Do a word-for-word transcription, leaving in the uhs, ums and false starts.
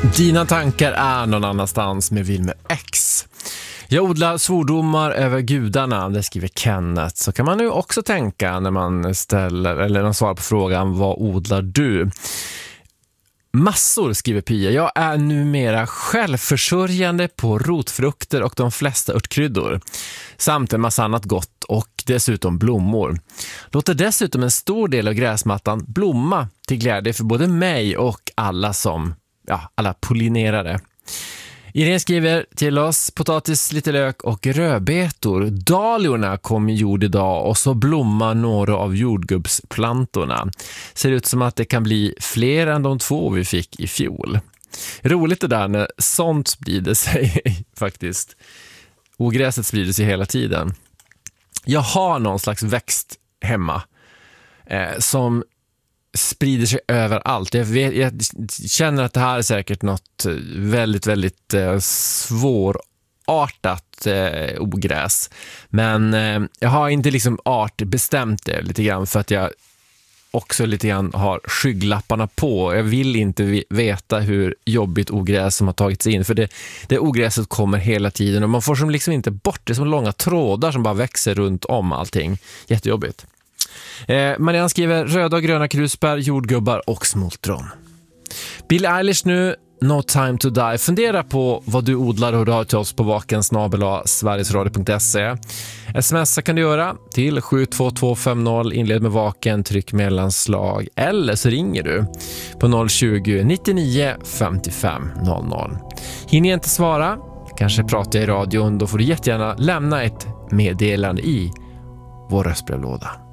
Dina tankar är någon annanstans med Wilmer X. Jag odlar svordomar över gudarna, det skriver Kenneth. Så kan man nu också tänka när man ställer eller när man svarar på frågan, vad odlar du? Massor, skriver Pia. Jag är numera självförsörjande på rotfrukter och de flesta örtkryddor. Samt en massa annat gott och dessutom blommor. Låter dessutom en stor del av gräsmattan blomma till glädje för både mig och alla som, ja, alla pollinerare. Irene skriver till oss: potatis, lite lök och rödbetor. Dahliorna kom i jord idag och så blommar några av jordgubbsplantorna. Ser ut som att det kan bli fler än de två vi fick i fjol. Roligt det där när sånt sprider sig faktiskt. Ogräset sprider sig hela tiden. Jag har någon slags växt hemma eh, som sprider sig överallt. Jag, vet, jag känner att det här är säkert något väldigt, väldigt eh, svårartat eh, ogräs. Men eh, jag har inte liksom art bestämt det lite grann för att jag också lite grann har skygglapparna på. Jag vill inte veta hur jobbigt ogräs som har tagit sig in, för det, det ogräset kommer hela tiden och man får som liksom inte bort det, som långa trådar som bara växer runt om allting. Jättejobbigt. Eh, Marianne skriver röda och gröna krusbär, jordgubbar och smultron. Billie Eilish nu, No Time to Die. Fundera på vad du odlar och hör av till oss på vaken snabel-a sverigesradio punkt se. Smsa kan du göra till sju två två fem noll, inled med vaken, tryck mellanslag, eller så ringer du på noll tjugo, nittionio, femtiofem noll noll. Hinner jag inte svara, kanske pratar jag i radion, då får du jättegärna lämna ett meddelande i vår röstbrevlåda.